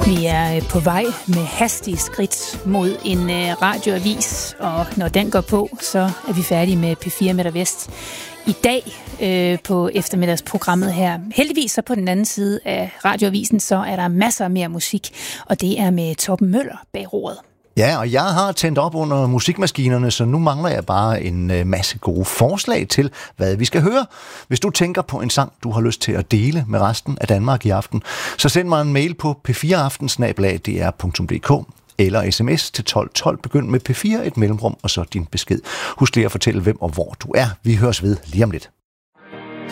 Vi er på vej med hastige skridt mod en radioavis, og når den går på, så er vi færdige med P4 Midter Vest i dag på eftermiddagsprogrammet her. Heldigvis så på den anden side af radioavisen, så er der masser af mere musik, og det er med Torben Møller bag roret. Ja, og jeg har tændt op under musikmaskinerne, så nu mangler jeg bare en masse gode forslag til, hvad vi skal høre. Hvis du tænker på en sang, du har lyst til at dele med resten af Danmark i aften, så send mig en mail på p4aften@dr.dk eller sms til 1212. Begynd med P4, et mellemrum og så din besked. Husk lige at fortælle, hvem og hvor du er. Vi høres ved lige om lidt.